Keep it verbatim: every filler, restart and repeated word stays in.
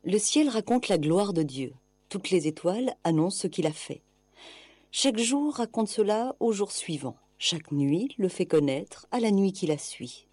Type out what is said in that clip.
Le ciel raconte la gloire de Dieu. Toutes les étoiles annoncent ce qu'il a fait. Chaque jour raconte cela au jour suivant. Chaque nuit le fait connaître à la nuit qui la suit.